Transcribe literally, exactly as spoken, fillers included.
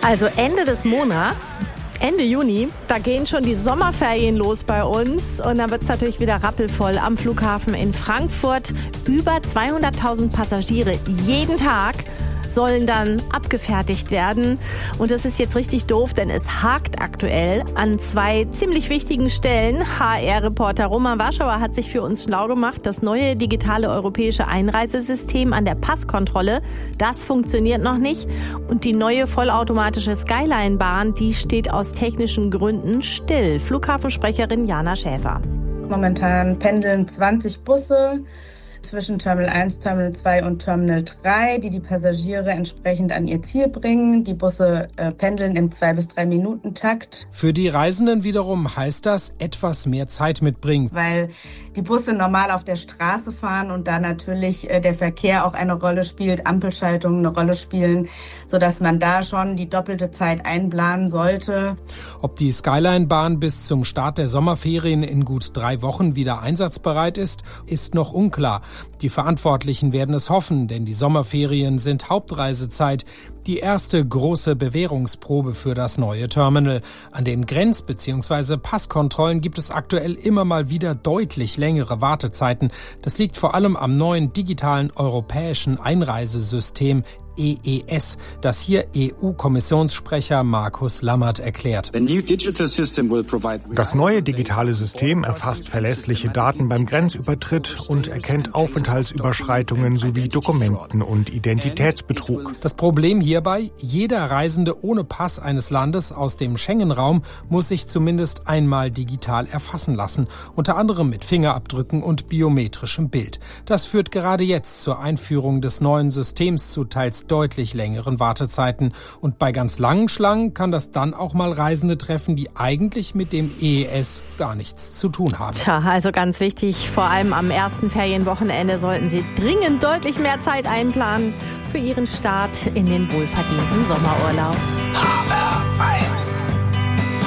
Also Ende des Monats, Ende Juni, da gehen schon die Sommerferien los bei uns und dann wird es natürlich wieder rappelvoll am Flughafen in Frankfurt. Über zweihunderttausend Passagiere jeden Tag sollen dann abgefertigt werden. Und das ist jetzt richtig doof, denn es hakt aktuell an zwei ziemlich wichtigen Stellen. H R-Reporter Roman Warschauer hat sich für uns schlau gemacht. Das neue digitale europäische Einreisesystem an der Passkontrolle, das funktioniert noch nicht. Und die neue vollautomatische Skyline-Bahn, die steht aus technischen Gründen still. Flughafensprecherin Jana Schäfer. Momentan pendeln zwanzig Busse zwischen Terminal eins, Terminal zwei und Terminal drei, die die Passagiere entsprechend an ihr Ziel bringen. Die Busse äh, pendeln im zwei bis drei Minuten Takt. Für die Reisenden wiederum heißt das etwas mehr Zeit mitbringen. Weil die Busse normal auf der Straße fahren und da natürlich äh, der Verkehr auch eine Rolle spielt, Ampelschaltungen eine Rolle spielen, sodass man da schon die doppelte Zeit einplanen sollte. Ob die Skyline-Bahn bis zum Start der Sommerferien in gut drei Wochen wieder einsatzbereit ist, ist noch unklar. Die Verantwortlichen werden es hoffen, denn die Sommerferien sind Hauptreisezeit. Die erste große Bewährungsprobe für das neue Terminal. An den Grenz- bzw. Passkontrollen gibt es aktuell immer mal wieder deutlich längere Wartezeiten. Das liegt vor allem am neuen digitalen europäischen Einreisesystem E E S, das hier E U-Kommissionssprecher Markus Lammert erklärt. Das neue digitale System erfasst verlässliche Daten beim Grenzübertritt und erkennt Aufenthaltsüberschreitungen sowie Dokumenten- und Identitätsbetrug. Das Problem hierbei, jeder Reisende ohne Pass eines Landes aus dem Schengen-Raum muss sich zumindest einmal digital erfassen lassen, unter anderem mit Fingerabdrücken und biometrischem Bild. Das führt gerade jetzt zur Einführung des neuen Systems zu teils deutlich längeren Wartezeiten. Und bei ganz langen Schlangen kann das dann auch mal Reisende treffen, die eigentlich mit dem E E S gar nichts zu tun haben. Tja, also ganz wichtig, vor allem am ersten Ferienwochenende sollten Sie dringend deutlich mehr Zeit einplanen für Ihren Start in den wohlverdienten Sommerurlaub. H R eins